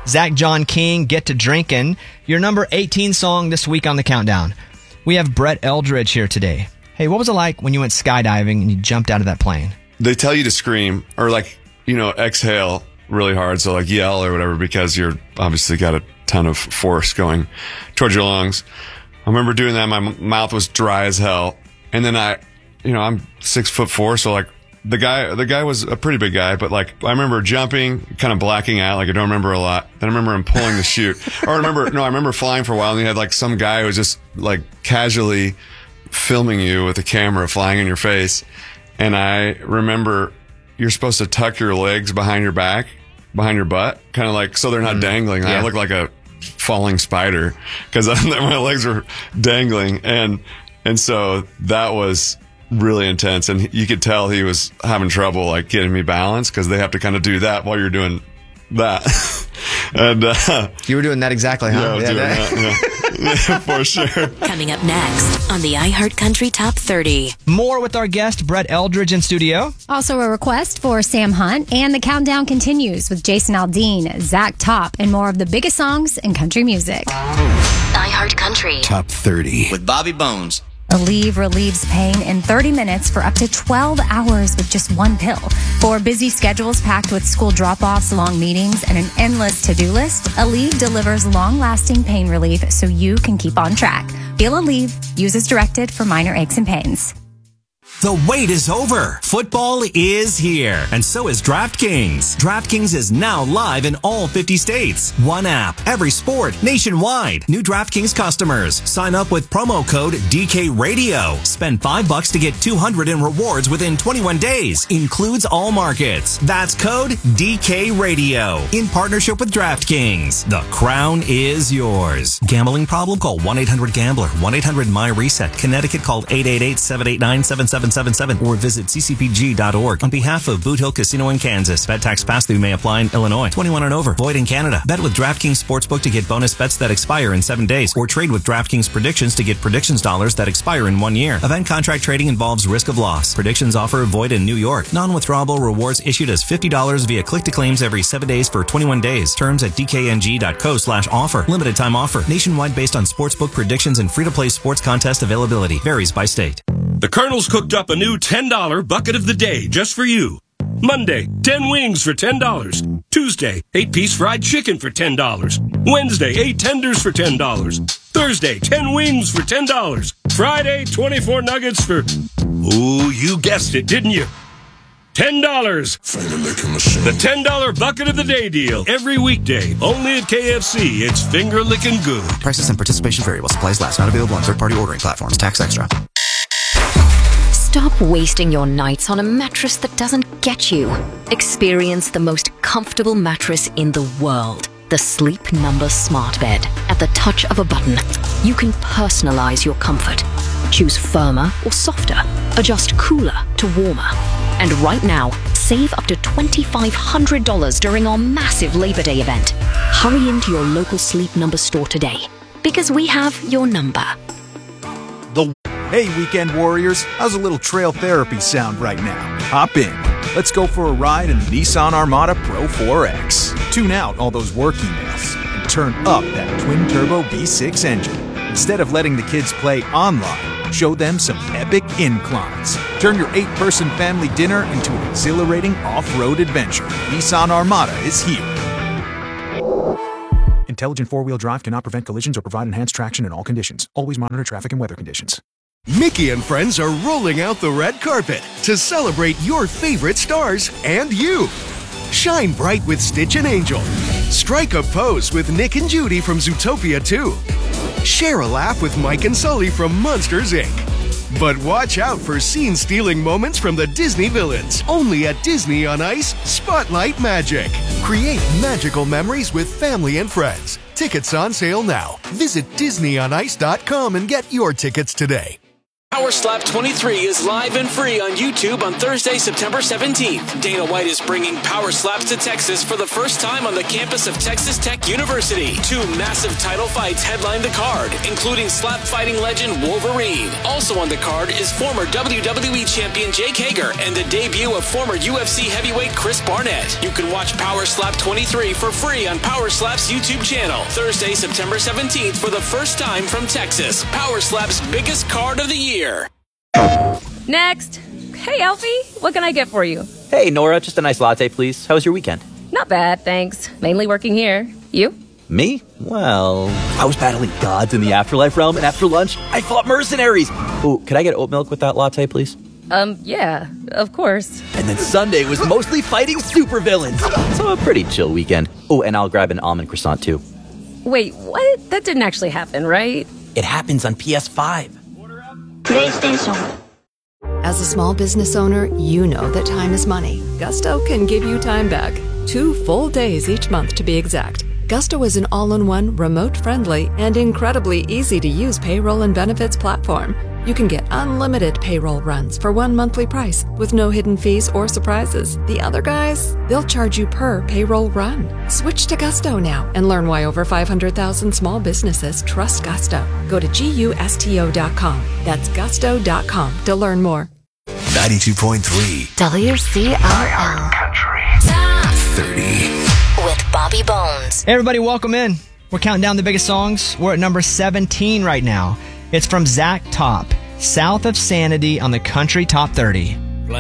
Zach John King, Get to Drinkin', your number 18 song this week on the countdown. We have Brett Eldridge here today. Hey, what was it like when you went skydiving and you jumped out of that plane? They tell you to scream or exhale really hard. So yell or whatever, because you're obviously got a ton of force going towards your lungs. I remember doing that. My mouth was dry as hell. And then I'm 6'4", so the guy was a pretty big guy, but I remember jumping, kind of blacking out, I don't remember a lot. Then I remember him pulling the chute. I remember flying for a while, and you had some guy who was just casually filming you with a camera flying in your face. And I remember you're supposed to tuck your legs behind your back, behind your butt, kind of so they're not dangling. Yeah. I look like a falling spider because my legs were dangling. And so that was really intense. And you could tell he was having trouble getting me balanced, because they have to kind of do that while you're doing that. And you were doing that exactly, huh? Yeah, I was doing that. Yeah, for sure. Coming up next on the iHeartCountry Top 30. More with our guest, Brett Eldridge, in studio. Also a request for Sam Hunt, and the countdown continues with Jason Aldean, Zach Top, and more of the biggest songs in country music. iHeartCountry Top 30 with Bobby Bones. Aleve relieves pain in 30 minutes for up to 12 hours with just one pill. For busy schedules packed with school drop-offs, long meetings, and an endless to-do list, Aleve delivers long-lasting pain relief so you can keep on track. Feel Aleve. Use as directed for minor aches and pains. The wait is over. Football is here, and so is DraftKings. DraftKings is now live in all 50 states. One app, every sport, nationwide. New DraftKings customers. Sign up with promo code DKRadio. Spend $5 to get $200 in rewards within 21 days. Includes all markets. That's code DKRadio. In partnership with DraftKings. The crown is yours. Gambling problem? Call 1-800-GAMBLER. 1-800-MY-RESET. Connecticut, call 888-789-7777 or visit ccpg.org. On behalf of Boot Hill Casino in Kansas, bet tax pass-through may apply in Illinois. 21 and over. Void in Canada. Bet with DraftKings Sportsbook to get bonus bets that expire in 7 days, or trade with DraftKings Predictions to get predictions dollars that expire in 1 year. Event contract trading involves risk of loss. Predictions offer void in New York. Non-withdrawable rewards issued as $50 via click-to-claims every 7 days for 21 days. Terms at dkng.co/offer. Limited time offer. Nationwide based on sportsbook predictions and free-to-play sports contest availability. Varies by state. The Colonel's cooked up a new $10 bucket of the day just for you. Monday, 10 wings for $10. Tuesday, 8-piece fried chicken for $10. Wednesday, 8 tenders for $10. Thursday, 10 wings for $10. Friday, 24 nuggets for... Ooh, you guessed it, didn't you? $10. The $10 bucket of the day deal. Every weekday. Only at KFC. It's finger licking good. Prices and participation vary while supplies last. Not available on third-party ordering platforms. Tax extra. Stop wasting your nights on a mattress that doesn't get you. Experience the most comfortable mattress in the world. The Sleep Number Smart Bed. At the touch of a button, you can personalize your comfort. Choose firmer or softer. Adjust cooler to warmer. And right now, save up to $2,500 during our massive Labor Day event. Hurry into your local Sleep Number store today, because we have your number. Hey, weekend warriors, how's a little trail therapy sound right now? Hop in. Let's go for a ride in the Nissan Armada Pro 4X. Tune out all those work emails and turn up that twin-turbo V6 engine. Instead of letting the kids play online, show them some epic inclines. Turn your 8-person family dinner into an exhilarating off-road adventure. Nissan Armada is here. Intelligent four-wheel drive cannot prevent collisions or provide enhanced traction in all conditions. Always monitor traffic and weather conditions. Mickey and friends are rolling out the red carpet to celebrate your favorite stars and you. Shine bright with Stitch and Angel. Strike a pose with Nick and Judy from Zootopia 2. Share a laugh with Mike and Sully from Monsters, Inc. But watch out for scene-stealing moments from the Disney villains. Only at Disney on Ice Spotlight Magic. Create magical memories with family and friends. Tickets on sale now. Visit DisneyOnIce.com and get your tickets today. Power Slap 23 is live and free on YouTube on Thursday, September 17th. Dana White is bringing Power Slaps to Texas for the first time on the campus of Texas Tech University. 2 massive title fights headline the card, including slap fighting legend Wolverine. Also on the card is former WWE champion Jake Hager and the debut of former UFC heavyweight Chris Barnett. You can watch Power Slap 23 for free on Power Slap's YouTube channel. Thursday, September 17th for the first time from Texas. Power Slap's biggest card of the year. Next. Hey, Alfie, what can I get for you? Hey, Nora, just a nice latte, please. How was your weekend? Not bad, thanks. Mainly working here. You? Me? Well, I was battling gods in the afterlife realm, and after lunch, I fought mercenaries. Oh, could I get oat milk with that latte, please? Yeah, of course. And then Sunday was mostly fighting supervillains. So a pretty chill weekend. Oh, and I'll grab an almond croissant, too. Wait, what? That didn't actually happen, right? It happens on PS5. PlayStation. As a small business owner, you know that time is money. Gusto can give you time back. 2 full days each month to be exact. Gusto is an all-in-one, remote-friendly, and incredibly easy-to-use payroll and benefits platform. You can get unlimited payroll runs for 1 monthly price with no hidden fees or surprises. The other guys, they'll charge you per payroll run. Switch to Gusto now and learn why over 500,000 small businesses trust Gusto. Go to GUSTO.com. That's gusto.com to learn more. 92.3 WCRL. Top 30 with Bobby Bones. Hey everybody, welcome in. We're counting down the biggest songs. We're at number 17 right now. It's from Zach Top, South of Sanity on the Country Top 30.